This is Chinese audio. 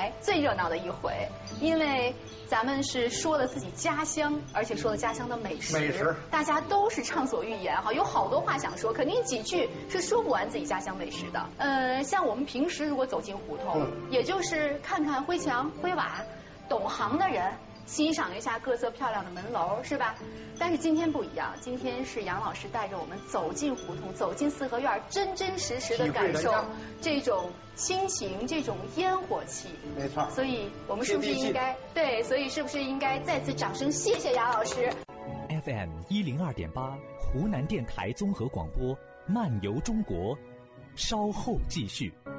台最热闹的一回，因为咱们是说了自己家乡，而且说了家乡的美食，大家都是畅所欲言哈，有好多话想说，肯定几句是说不完自己家乡美食的。像我们平时如果走进胡同，也就是看看灰墙灰瓦，懂行的人欣赏一下各色漂亮的门楼，是吧？但是今天不一样，今天是杨老师带着我们走进胡同，走进四合院，真真实实的感受这种亲情，这种烟火气。 没错。 所以我们是不是应该对？所以是不是应该再次掌声谢谢杨老师 ？FM 102.8，湖南电台综合广播，漫游中国，稍后继续。